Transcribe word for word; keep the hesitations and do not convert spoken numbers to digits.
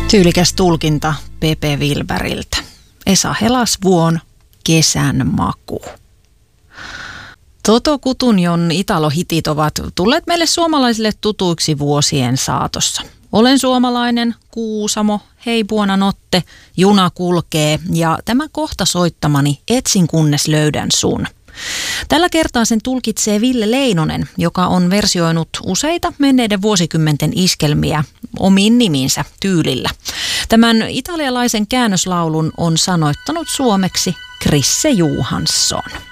Tyylikäs tulkinta Pepe Wilberiltä. Esa Helasvuon Kesän maku. Toto Cutugnon Italo-hitit ovat tulleet meille suomalaisille tutuiksi vuosien saatossa. Olen suomalainen, Kuusamo, hei buonanotte, juna kulkee ja tämä kohta soittamani Etsin kunnes löydän sun. Tällä kertaa sen tulkitsee Ville Leinonen, joka on versioinut useita menneiden vuosikymmenten iskelmiä omiin nimiinsä tyylillä. Tämän italialaisen käännöslaulun on sanoittanut suomeksi Krisse Johansson.